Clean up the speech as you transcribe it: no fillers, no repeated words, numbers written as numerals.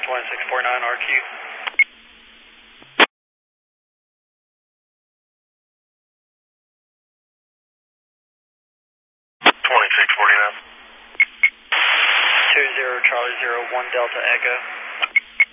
2649 RQ. 2649. 20 Charlie 01 Delta Echo.